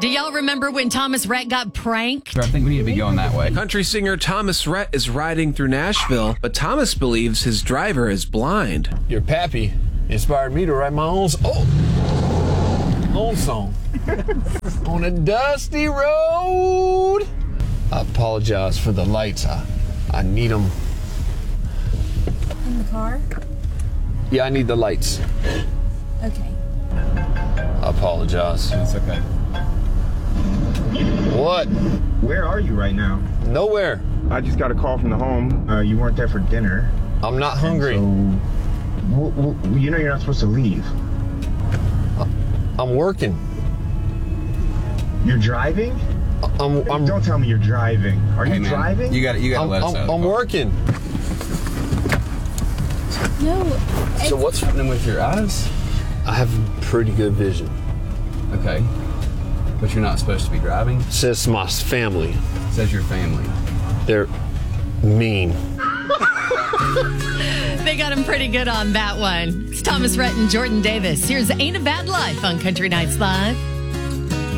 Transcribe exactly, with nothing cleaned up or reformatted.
Do y'all remember when Thomas Rhett got pranked? I think we need to be going that way. Country singer Thomas Rhett is riding through Nashville, but Thomas believes his driver is blind. Your pappy inspired me to write my own oh, own song. On a dusty road. I apologize for the lights. I, I need them. In the car? Yeah, I need the lights. Okay. I apologize. It's okay. What? Where are you right now? Nowhere. I just got a call from the home. Uh, you weren't there for dinner. I'm not hungry. So, w- w- you know you're not supposed to leave. I'm working. You're driving? I'm, I'm, Don't tell me you're driving. Are Hey, you man, driving? You got you got to I'm, let us I'm, know. I'm working. No. So what's happening with your eyes? I have pretty good vision. Okay. But you're not supposed to be driving? Says my family. It says your family. They're mean. They got him pretty good on that one. It's Thomas Rhett and Jordan Davis. Here's Ain't a Bad Life on Country Nights Live.